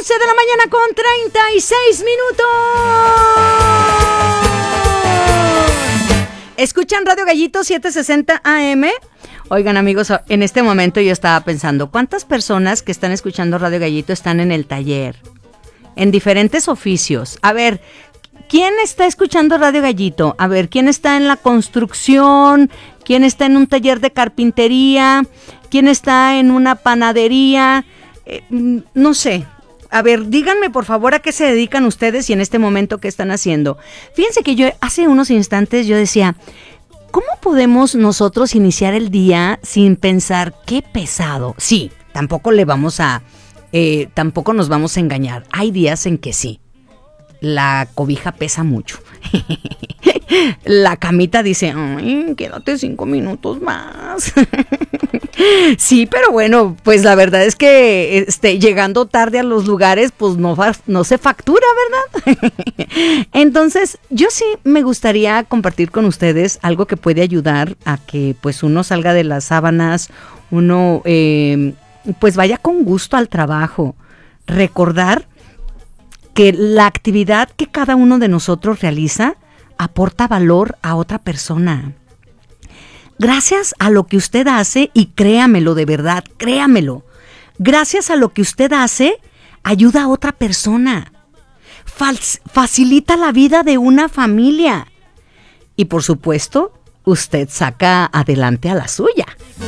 11 de la mañana con 36 minutos. ¿Escuchan Radio Gallito 760 AM? Oigan, amigos, en este momento yo estaba pensando, ¿cuántas personas que están escuchando Radio Gallito están en el taller? En diferentes oficios. A ver, ¿quién está escuchando Radio Gallito? A ver, ¿quién está en la construcción? ¿Quién está en un taller de carpintería? ¿Quién está en una panadería? No sé. A ver, díganme por favor a qué se dedican ustedes y en este momento qué están haciendo. Fíjense que yo hace unos instantes yo decía, ¿cómo podemos nosotros iniciar el día sin pensar qué pesado? Sí, tampoco nos vamos a engañar. Hay días en que sí. La cobija pesa mucho. La camita dice, ay, quédate 5 minutos más. Sí, pero bueno, pues la verdad es que llegando tarde a los lugares, pues no se factura, ¿verdad? Entonces, yo sí me gustaría compartir con ustedes algo que puede ayudar a que pues uno salga de las sábanas, uno pues vaya con gusto al trabajo. Recordar que la actividad que cada uno de nosotros realiza aporta valor a otra persona. Gracias a lo que usted hace, y créamelo de verdad, créamelo, gracias a lo que usted hace, ayuda a otra persona. Facilita la vida de una familia. Y por supuesto, usted saca adelante a la suya.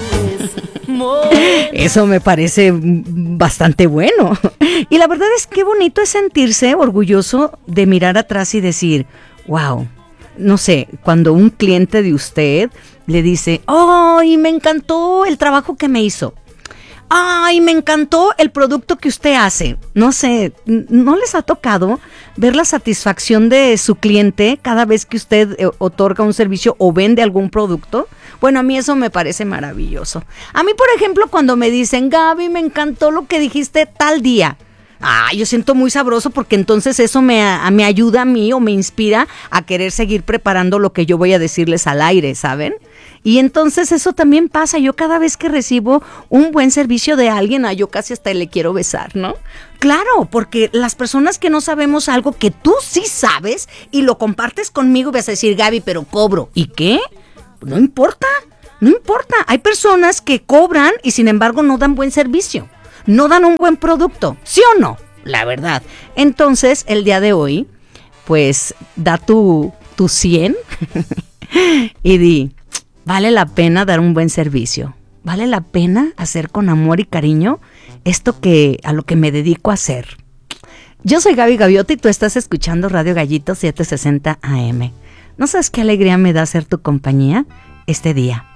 Eso me parece bastante bueno. Y la verdad es que bonito es sentirse orgulloso de mirar atrás y decir, wow, no sé, cuando un cliente de usted le dice, ¡ay, me encantó el trabajo que me hizo! ¡Ay, me encantó el producto que usted hace! No sé, ¿no les ha tocado ver la satisfacción de su cliente cada vez que usted otorga un servicio o vende algún producto? Bueno, a mí eso me parece maravilloso. A mí, por ejemplo, cuando me dicen, Gaby, me encantó lo que dijiste tal día. Yo siento muy sabroso porque entonces eso me ayuda a mí o me inspira a querer seguir preparando lo que yo voy a decirles al aire, ¿saben? Y entonces eso también pasa. Yo cada vez que recibo un buen servicio de alguien, yo casi hasta le quiero besar, ¿no? Claro, porque las personas que no sabemos algo que tú sí sabes y lo compartes conmigo, vas a decir, Gaby, pero cobro. ¿Y qué? No importa, no importa. Hay personas que cobran y sin embargo no dan buen servicio. No dan un buen producto, ¿sí o no? La verdad. Entonces, el día de hoy, pues, da tu 100 y di, vale la pena dar un buen servicio. Vale la pena hacer con amor y cariño esto a lo que me dedico a hacer. Yo soy Gaby Gaviota y tú estás escuchando Radio Gallito 760 AM. ¿No sabes qué alegría me da hacer tu compañía este día?